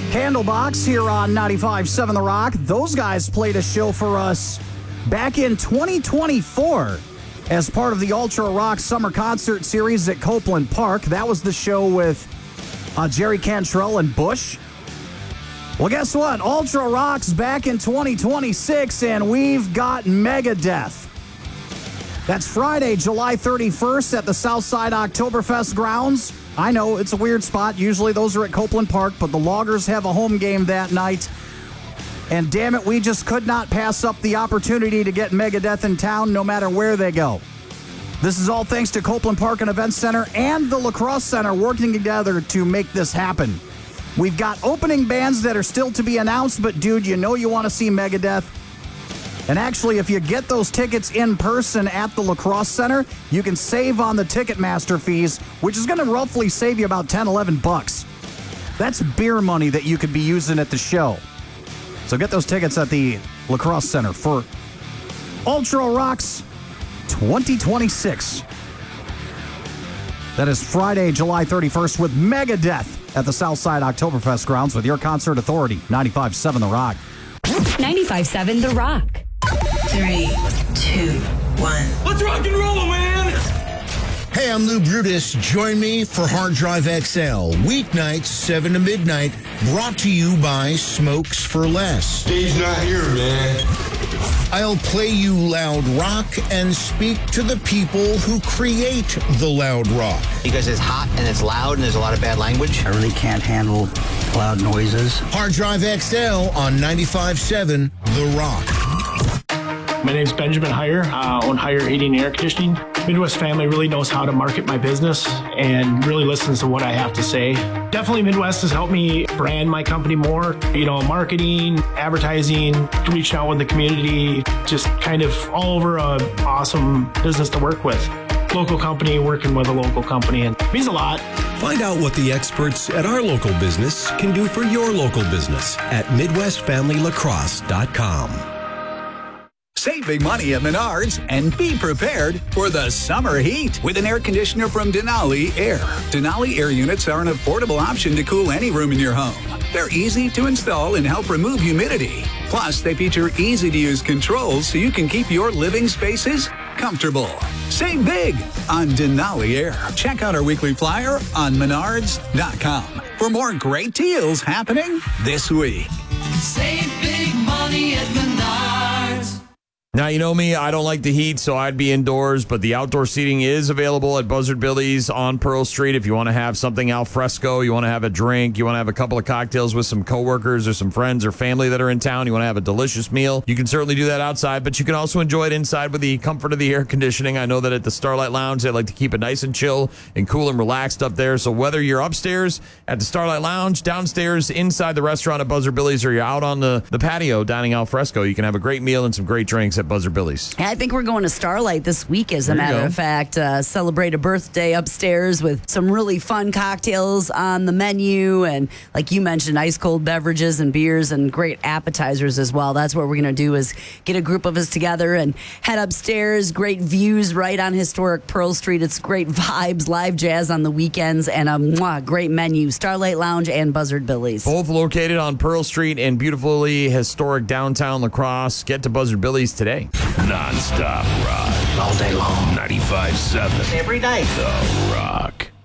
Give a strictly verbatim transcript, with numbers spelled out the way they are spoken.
Candlebox here on ninety-five point seven The Rock. Those guys played a show for us back in twenty twenty-four as part of the Ultra Rock Summer Concert Series at Copeland Park. That was the show with uh, Jerry Cantrell and Bush. Well, guess what? Ultra Rock's back in twenty twenty-six, and we've got Megadeth. That's Friday, July thirty-first at the Southside Oktoberfest grounds. I know, it's a weird spot. Usually those are at Copeland Park, but the Loggers have a home game that night. And damn it, we just could not pass up the opportunity to get Megadeth in town no matter where they go. This is all thanks to Copeland Park and Event Center and the Lacrosse Center working together to make this happen. We've got opening bands that are still to be announced, but dude, you know you want to see Megadeth. And actually, if you get those tickets in person at the Lacrosse Center, you can save on the Ticketmaster fees, which is going to roughly save you about ten, eleven bucks. That's beer money that you could be using at the show. So get those tickets at the Lacrosse Center for Ultra Rocks twenty twenty-six. That is Friday, July thirty-first with Megadeth at the Southside Oktoberfest grounds with your concert authority, ninety-five point seven The Rock. ninety-five point seven The Rock. Three, two, one. Let's rock and roll, man! Hey, I'm Lou Brutus. Join me for Hard Drive X L. Weeknights, seven to midnight. Brought to you by Smokes for Less. He's not here, man. I'll play you loud rock and speak to the people who create the loud rock. Because it's hot and it's loud and there's a lot of bad language. I really can't handle loud noises. Hard Drive X L on ninety-five point seven The Rock. My name's Benjamin Heyer. I own Heyer Heating and Air Conditioning. Midwest Family really knows how to market my business and really listens to what I have to say. Definitely Midwest has helped me brand my company more. You know, marketing, advertising, reaching out with the community, just kind of all over a awesome business to work with. Local company working with a local company, and it means a lot. Find out what the experts at our local business can do for your local business at midwest family lacrosse dot com. Save big money at Menards and be prepared for the summer heat with an air conditioner from Denali Air. Denali Air units are an affordable option to cool any room in your home. They're easy to install and help remove humidity. Plus, they feature easy-to-use controls so you can keep your living spaces comfortable. Save big on Denali Air. Check out our weekly flyer on menards dot com for more great deals happening this week. Save big money at Menards. Now, you know me, I don't like the heat, so I'd be indoors, but the outdoor seating is available at Buzzard Billy's on Pearl Street. If you want to have something al fresco, you want to have a drink, you want to have a couple of cocktails with some coworkers or some friends or family that are in town, you want to have a delicious meal, you can certainly do that outside, but you can also enjoy it inside with the comfort of the air conditioning. I know that at the Starlight Lounge, they like to keep it nice and chill and cool and relaxed up there, so whether you're upstairs at the Starlight Lounge, downstairs inside the restaurant at Buzzard Billy's, or you're out on the, the patio dining al fresco, you can have a great meal and some great drinks at Buzzard Billy's. I think we're going to Starlight this week, as a matter of fact. Uh, celebrate a birthday upstairs with some really fun cocktails on the menu. And like you mentioned, ice cold beverages and beers and great appetizers as well. That's what we're going to do, is get a group of us together and head upstairs. Great views right on historic Pearl Street. It's great vibes, live jazz on the weekends, and a mwah, great menu. Starlight Lounge and Buzzard Billy's. Both located on Pearl Street in beautifully historic downtown La Crosse. Get to Buzzard Billy's today. Non-stop rock. All day long. ninety-five point seven. Every night. The Rock.